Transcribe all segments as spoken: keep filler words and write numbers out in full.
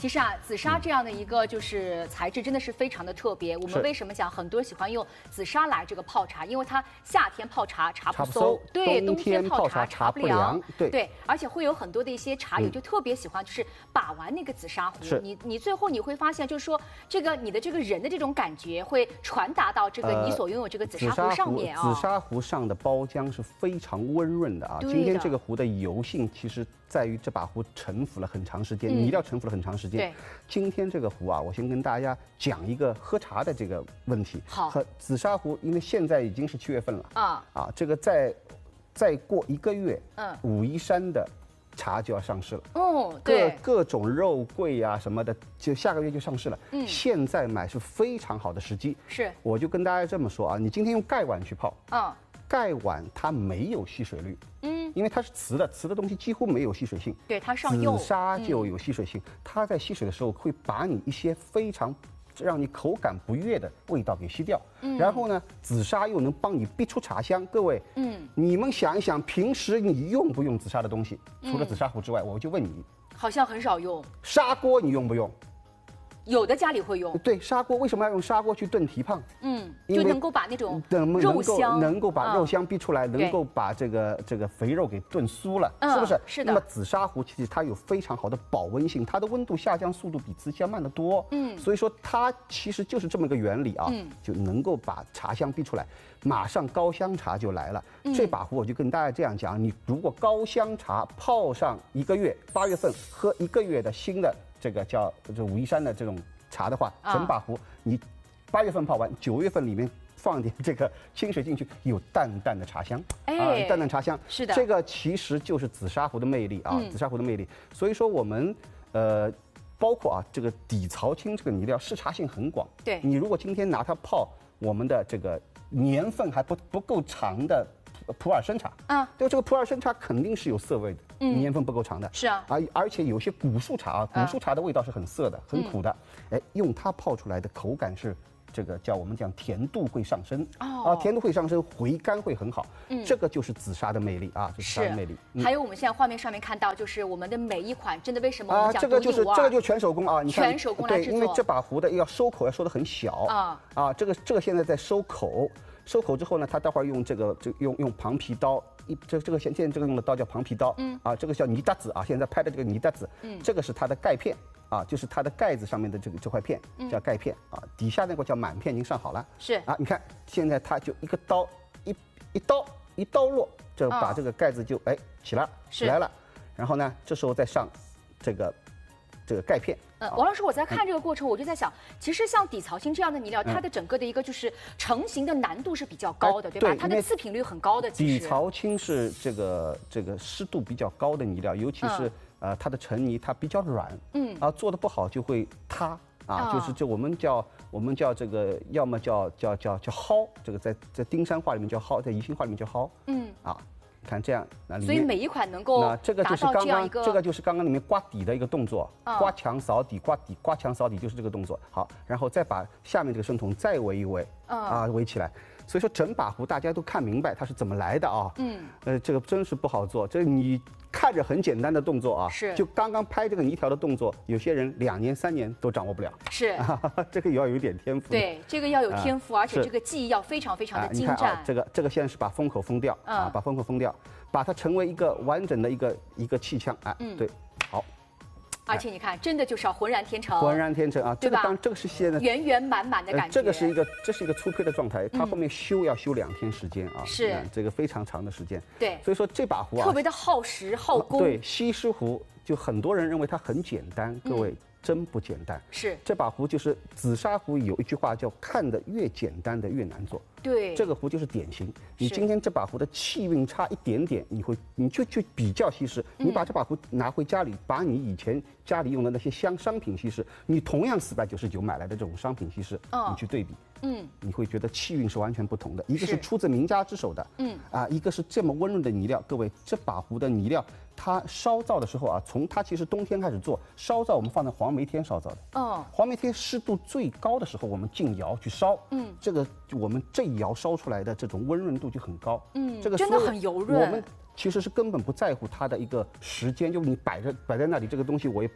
其实啊，紫砂这样的一个就是材质真的是非常的特别。我们为什么讲很多喜欢用紫砂来这个泡茶？因为它夏天泡茶茶不馊，对，冬天泡茶茶不凉， 对对，而且会有很多的一些茶友就特别喜欢就是把玩那个紫砂壶。你你最后你会发现，就是说这个你的这个人的这种感觉会传达到这个你所拥有这个紫砂壶上面啊。 紫砂壶上的包浆是非常温润的啊。今天这个壶的油性其实在于这把壶沉浮了很长时间，泥料沉浮了很长时间。对，今天这个壶啊，我先跟大家讲一个喝茶的这个问题。 好， 和紫砂壶，因为现在已经是七月份了啊啊，这个再再过一个月，嗯，武夷山的茶就要上市了。 哦，对， 各各种肉桂啊什么的，就下个月就上市了。嗯，现在买是非常好的时机。 是， 我就跟大家这么说啊，你今天用盖碗去泡， 嗯， 盖碗它没有吸水率。嗯，因为它是瓷的，瓷的东西几乎没有吸水性。 对，它上釉。 紫砂就有吸水性，嗯、它在吸水的时候会把你一些非常让你口感不悦的味道给吸掉。嗯，然后呢，紫砂又能帮你逼出茶香。各位，嗯，你们想一想，平时你用不用紫砂的东西？除了紫砂壶之外，我就问你， 好像很少用。 砂锅你用不用？ 有的家里会用。 对，砂锅为什么要用砂锅去炖蹄膀？ 嗯，就能够把那种肉香能够把肉香逼出来，能够把这个这个肥肉给炖酥了，是不是？ 是的。 那么紫砂壶其实它有非常好的保温性，它的温度下降速度比瓷香慢得多。嗯，所以说它其实就是这么个原理啊，就能够把茶香逼出来，马上高香茶就来了。这把壶我就跟大家这样讲，你如果高香茶泡上一个月，八月份喝一个月的新的。这个叫这武夷山的这种茶的话，整把壶你八月份泡完，九月份里面放点这个清水进去，有淡淡的茶香，哎、啊，淡淡茶香。 是的， 这个其实就是紫砂壶的魅力啊，嗯、紫砂壶的魅力。所以说我们呃，包括啊这个底槽青这个泥料适茶性很广。 对， 你如果今天拿它泡我们的这个年份还不不够长的。普洱生茶啊，对，这个普洱生茶肯定是有涩味的，嗯，年份不够长的， 是啊， 而而且有些古树茶啊，古树茶的味道是很涩的，很苦的，哎，用它泡出来的口感是这个叫我们讲甜度会上升，哦，啊，甜度会上升，回甘会很好，嗯，这个就是紫砂的魅力啊，就是紫砂的魅力。 还有我们现在画面上面看到，就是我们的每一款真的为什么我们讲啊，这个就是这个就全手工啊，你看全手工来制作， 对，因为这把壶的要收口要收得很小啊啊，这个这个现在在收口。收口之后呢，他待会儿用这个就用用旁皮刀，一这这个现现在这个用的刀叫旁皮刀，嗯啊，这个叫泥搭子啊，现在拍的这个泥搭子，嗯，这个是它的盖片啊，就是它的盖子上面的这个这块片叫盖片啊，底下那个叫满片已经上好了， 是啊，你看现在它就一个刀一一刀一刀落，就把这个盖子就哎起来起来了，然后呢，这时候再上这个这个盖片。 呃，王老师，我在看这个过程，我就在想，其实像底槽青这样的泥料，它的整个的一个就是成型的难度是比较高的，对吧？它的次品率很高的。 底槽青是这个这个湿度比较高的泥料，尤其是呃它的成泥它比较软，嗯啊做的不好就会塌啊，就是这我们叫我们叫这个要么叫叫叫叫蒿，这个在在丁山话里面叫蒿，在宜兴话里面叫蒿，嗯啊。看这样，那所以每一款能够那这个就是刚刚这个就是刚刚里面刮底的一个动作， 嗯、 刮墙扫底，刮底刮墙扫底就是这个动作。好，然后再把下面这个生筒再围一围，嗯、啊围起来。所以说整把壶大家都看明白它是怎么来的啊。嗯，呃，这个真是不好做，这你看着很简单的动作啊， 是就刚刚拍这个泥条的动作，有些人两年三年都掌握不了。 是， 啊、这个也要有点天赋。 对，这个要有天赋，啊、而且这个技艺要非常非常的精湛。 啊、这个这个现在是把封口封掉、嗯、啊，把封口封掉。把它成为一个完整的一个一个气腔，哎，嗯、对，好。 而且你看，真的就是要浑然天成， 浑然天成啊， 对吧？ 这个当这个是现在圆圆满满的感觉、呃。 这个是一个，这是一个粗胚的状态，它后面修要修两天时间啊， 是这个非常长的时间。 对， 所以说这把壶啊， 特别的耗时耗工。 对，西施壶就很多人认为它很简单，各位。嗯真不简单， 是这把壶就是紫砂壶，有一句话叫“看得越简单的越难做”。 对， 这个壶就是典型。你今天这把壶的气韵差一点点，你会你就去比较稀释。嗯、你把这把壶拿回家里，把你以前家里用的那些香商品稀释，你同样四百九十九买来的这种商品稀释，哦、你去对比，嗯，你会觉得气韵是完全不同的。一个是出自名家之手的，嗯啊，一个是这么温润的泥料。各位，这把壶的泥料。它烧造的时候啊，从它其实冬天开始做烧造，我们放在黄梅天烧造的。哦，黄梅天湿度最高的时候，我们进窑去烧。嗯，这个我们这一窑烧出来的这种温润度就很高。嗯，这个真的很油润。 我们其实是根本不在乎它的一个时间，就你摆着摆在那里，这个东西我也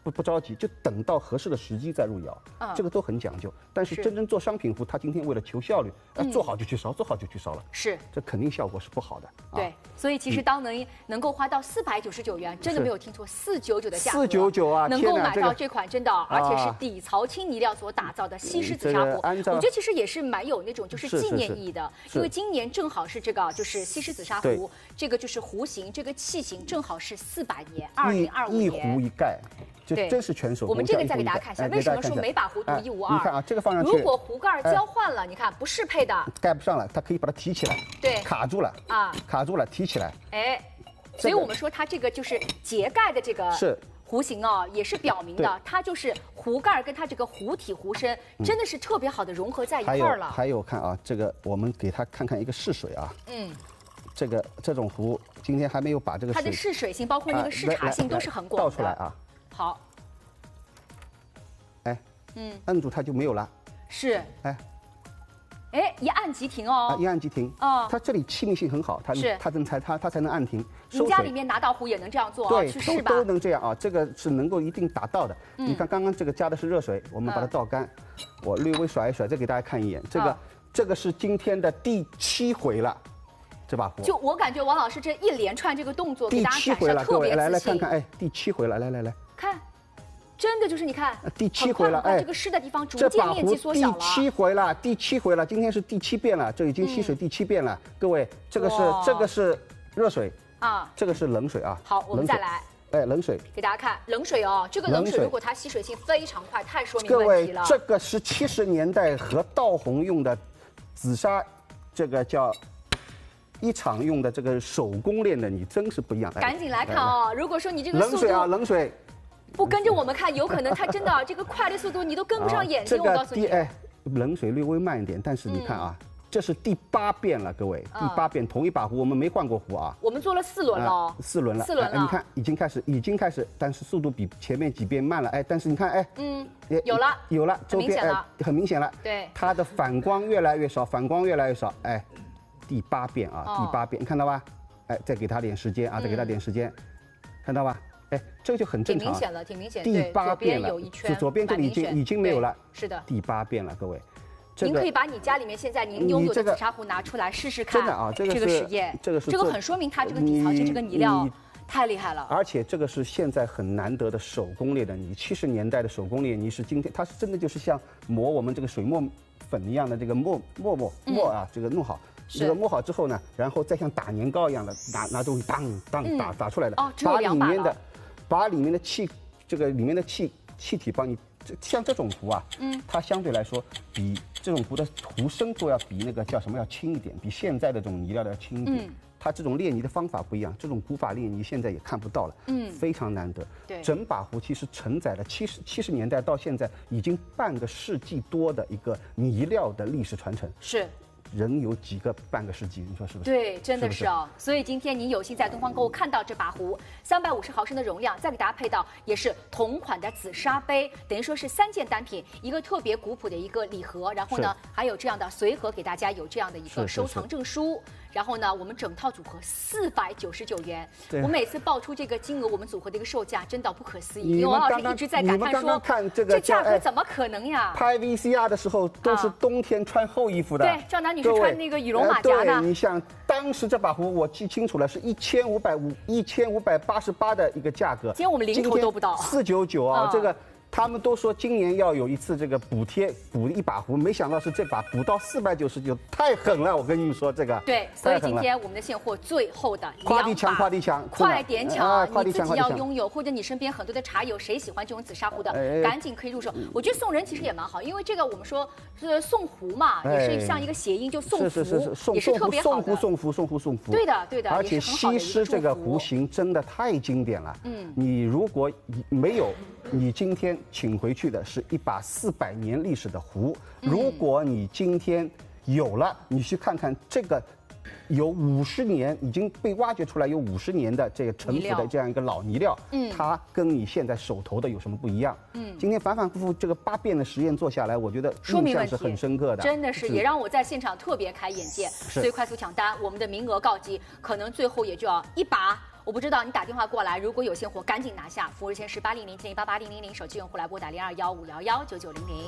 不不着急，就等到合适的时机再入窑，嗯、这个都很讲究。但是真正做商品壶，他今天为了求效率，哎、嗯，做好就去烧，做好就去烧了， 是， 这肯定效果是不好的。 对，啊、所以其实当能、嗯、能够花到四百九十九元，真的没有听错，四九九的价格， 四九九啊， 能够买到这款真的，而且是底槽青泥料所打造的西施紫砂壶，我觉得其实也是蛮有那种就是纪念意义的，因为今年正好是这个就是西施紫砂壶，这个就是壶型，这个器型正好是四百年，二零二五年， 一壶一盖。这真是全手工。 我们这个再给大家看一下，为什么说每把壶独一无二？ 你看啊，这个放上去， 如果壶盖交换了，你看不适配的， 盖不上了，它可以把它提起来， 对， 卡住了啊，卡住了，提起来。 哎，所以我们说它这个就是节盖的这个是壶型哦，也是表明的，它就是壶盖跟它这个壶体壶身真的是特别好的融合在一块儿了。 还有看啊，这个我们给它看看一个试水啊，嗯。这个这种壶今天还没有把这个它的试水性，包括那个试茶性都是很广的。 倒出来啊， 好。 哎，嗯，摁住它就没有了。 是。哎，哎，一按即停哦。 一按即停。哦。它这里气密性很好，它它能才它它才能按停。 您家里面拿到壶也能这样做啊？ 对，都都能这样啊，这个是能够一定达到的。你看刚刚这个加的是热水，我们把它倒干，我略微甩一甩，再给大家看一眼，这个这个是今天的第七回了。这把壶， 就我感觉王老师这一连串这个动作给大家展示特别自信。 来来看看，哎，第七回了，来来来， 看，真的就是你看， 第七回了，哎， 这个湿的地方逐渐面积缩小了。 第七回了，第七回了，今天是第七遍了，这已经吸水第七遍了。各位，这个是这个是热水啊，这个是冷水啊。 好，我们再来。 哎，冷水给大家看，冷水哦，这个冷水如果它吸水性非常快，太说明问题了。 各位，这个是七十年代和稻红用的紫砂，这个叫。一场用的这个手工炼的，你真是不一样。 赶紧来看哦！如果说你这个冷水啊，冷水， 不跟着我们看，有可能它真的这个快的速度你都跟不上眼睛。我告诉你， 哎，冷水略微慢一点，但是你看啊，这是第八遍了，各位，第八遍同一把壶，我们没换过壶啊。 我们做了四轮了， 四轮了， 四轮了。 你看，已经开始，已经开始，但是速度比前面几遍慢了，哎，但是你看，哎， 嗯，有了， 有了，周边哎，很明显了。 对， 它的反光越来越少，反光越来越少，哎。第八遍啊，哦、第八遍，你看到吧？哎，再给他点时间啊，再给他点时间，嗯、看到吧？哎，这个就很正常、啊。 挺明显了，挺明显。 第八遍了， 有一圈， 左边这里已经已经没有了。 是的。 第八遍了，各位。 这个、您可以把你家里面现在您拥有的紫砂壶拿出来试试看。 真的啊，这个这个实验， 这个是这个很说明它这个底槽青这个泥料太厉害了。 而且这个是现在很难得的手工炼的泥，七十年代的手工炼泥是今天它是真的就是像磨我们这个水磨粉一样的这个磨磨磨磨啊，这个弄好。这个磨好之后呢，然后再像打年糕一样的拿拿东西当当打打出来的， 哦， 把里面的把里面的气，这个里面的气气体帮你，像这种壶啊，嗯，它相对来说比这种壶的壶身都要比那个叫什么要轻一点，比现在的这种泥料的要轻一点。嗯，它这种炼泥的方法不一样，这种古法炼泥现在也看不到了，嗯，非常难得。 对， 整把壶其实承载了七十七十年代到现在已经半个世纪多的一个泥料的历史传承。 是。 人有几个半个世纪，你说是不是？ 对，真的是哦。所以今天您有幸在东方购物看到这把壶，三百五十毫升的容量，再给大家配到也是同款的紫砂杯，等于说是三件单品，一个特别古朴的一个礼盒，然后呢还有这样的随盒给大家有这样的一个收藏证书，然后呢我们整套组合四百九十九元。我每次报出这个金额，我们组合的一个售价真的不可思议，因为王老师一直在感叹说， 看这个这价格怎么可能呀？ 拍 V C R 的时候都是冬天穿厚衣服的， 对，赵楠女。是穿那个羽绒马甲的、 呃。对，你想当时这把壶我记清楚了，是一千五百五一千五百八十八的一个价格。 今天我们零头都不到， 四九九啊，这个。他们都说今年要有一次这个补贴补一把壶，没想到是这把补到四百九十九，太狠了！我跟你们说这个。 对，所以今天我们的现货最后的快递抢，快递抢， 快点抢！你自己要拥有，或者你身边很多的茶友，谁喜欢这种紫砂壶的，赶紧可以入手。我觉得送人其实也蛮好，因为这个我们说是送壶嘛，也是像一个谐音，就送福，也是特别好的。 送壶送福送壶送福。 对的对的， 而且西施这个壶型真的太经典了。嗯，你如果没有。你今天请回去的是一把四百年历史的壶，如果你今天有了，你去看看这个有五十年已经被挖掘出来有五十年的这个陈腐的这样一个老泥料，嗯，它跟你现在手头的有什么不一样？嗯，今天反反复复这个八遍的实验做下来，我觉得印象是很深刻的， 真的是也让我在现场特别开眼界。所以快速抢单，我们的名额告急，可能最后也就要一把。 我不知道你打电话过来，如果有现货，赶紧拿下。服务热线是八零零七零八八零零零，手机用户来拨打零二幺五幺幺九九零零。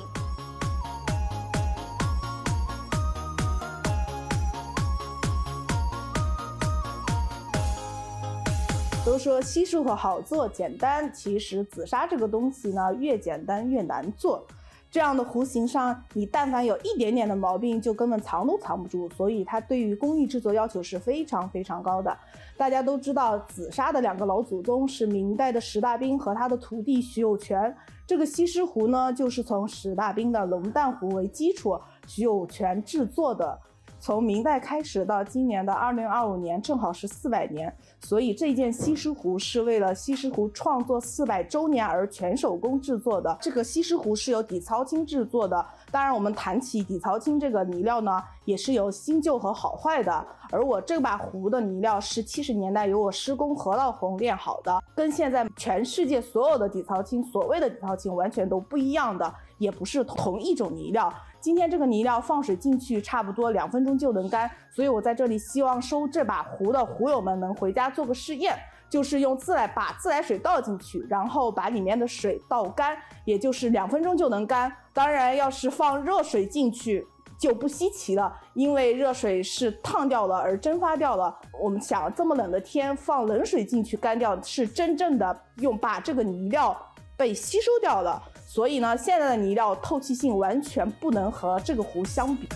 都说稀疏和好做简单，其实紫砂这个东西呢，越简单越难做。这样的弧形上，你但凡有一点点的毛病，就根本藏都藏不住，所以它对于工艺制作要求是非常非常高的。大家都知道，紫砂的两个老祖宗是明代的石大彬和他的徒弟徐有泉。这个西施壶呢，就是从石大彬的龙蛋壶为基础，徐有泉制作的。从明代开始到今年的二零二五年，正好是四百年，所以这件西施壶是为了西施壶创作四百周年而全手工制作的。这个西施壶是由底槽青制作的，当然我们谈起底槽青这个泥料呢，也是有新旧和好坏的。而我这把壶的泥料是七十年代由我师公何老红炼好的，跟现在全世界所有的底槽青所谓的底槽青完全都不一样的，也不是同一种泥料。今天这个泥料放水进去差不多两分钟就能干，所以我在这里希望收这把壶的壶友们能回家做个试验，就是用自来把自来水倒进去，然后把里面的水倒干，也就是两分钟就能干。当然要是放热水进去就不稀奇了，因为热水是烫掉了而蒸发掉了。我们想这么冷的天放冷水进去干掉，是真正的用把这个泥料被吸收掉了。所以呢，现在的泥料透气性完全不能和这个壶相比。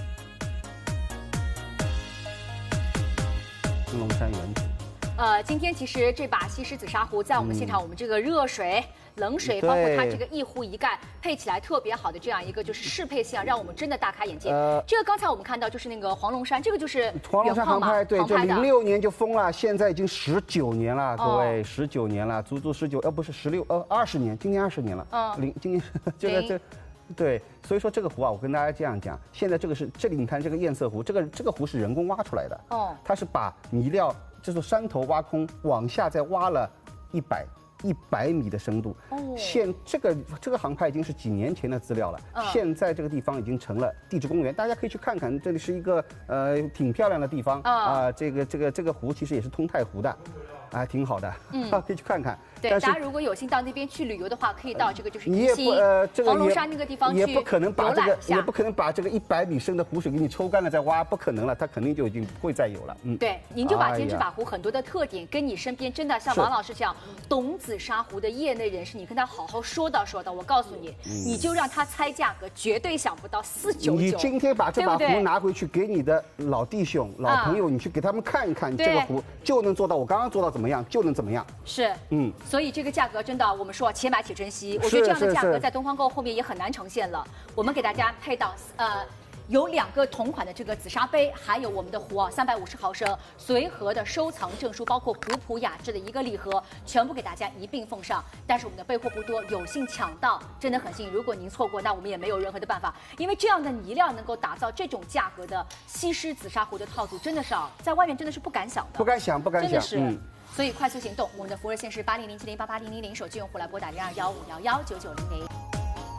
龙山原址。 呃，今天其实这把西施紫砂壶在我们现场，嗯、我们这个热水、冷水，包括它这个一壶一盖配起来特别好的这样一个就是适配性啊，让我们真的大开眼界。呃，这个刚才我们看到就是那个黄龙山，这个就是黄龙山航拍，对，就零六年就封了，现在已经十九年了，各位，十九、哦、年了，足足十九，呃，不是十六，呃，二十年，今年二十年了。嗯，零，今年这个这。对，所以说这个壶啊，我跟大家这样讲，现在这个是这里你看这个堰塞壶，这个这个壶是人工挖出来的，哦，它是把泥料这座山头挖空，往下再挖了一百一百米的深度。哦，现这个这个航拍已经是几年前的资料了，嗯、现在这个地方已经成了地质公园，大家可以去看看，这里是一个呃挺漂亮的地方啊、呃，这个这个这个湖其实也是通泰湖的。还、啊、挺好的，嗯，可以去看看。 对，大家如果有心到那边去旅游的话，可以到这个就是宜兴、呃这个、黄龙山那个地方去也不可能把这个，也不可能把这个一百米深的湖水给你抽干了再挖，不可能了，它肯定就已经不会再有了。嗯， 对，您就把今天这把壶很多的特点，跟你身边真的像王老师这样懂紫砂壶的业内人士，你跟他好好说道说道。我告诉你，嗯、你就让他猜价格，绝对想不到四九九。 你今天把这把壶拿回去给你的老弟兄、老朋友，你去给他们看一看，这个壶就能做到我刚刚做到怎么样，就能怎么样。 是，嗯，所以这个价格真的，我们说且买且珍惜。我觉得这样的价格在东方购后面也很难呈现了。我们给大家配到呃。有两个同款的这个紫砂杯，还有我们的壶啊，三百五十毫升随和的收藏证书，包括古朴雅致的一个礼盒，全部给大家一并奉上。但是我们的备货不多，有幸抢到，真的很幸运。如果您错过，那我们也没有任何的办法，因为这样的泥料能够打造这种价格的西施紫砂壶的套组，真的是啊，在外面真的是不敢想的， 不敢想，不敢想， 真的是。嗯、所以快速行动，我们的服务热线是八零零七零八八零零零，手机用户来拨打零二幺五幺幺九九零零。